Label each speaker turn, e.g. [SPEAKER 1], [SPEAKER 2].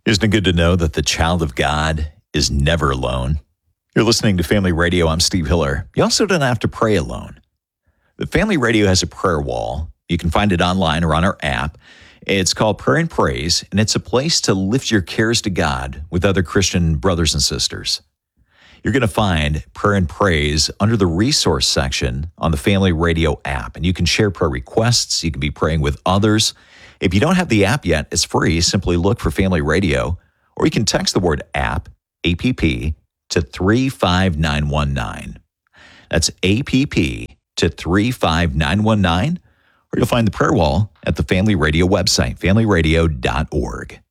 [SPEAKER 1] Isn't it good to know that the child of God is never alone? You're listening to Family Radio. I'm Steve Hiller. You also don't have to pray alone. The Family Radio has a prayer wall. You can find it online or on our app. It's called Prayer and Praise, and it's a place to lift your cares to God with other Christian brothers and sisters. You're going to find Prayer and Praise under the resource section on the Family Radio app, and you can share prayer requests. You can be praying with others. If you don't have the app yet, it's free. Simply look for Family Radio, or you can text the word app, APP, to 35919. That's APP to 35919, or you'll find the prayer wall at the Family Radio website, familyradio.org.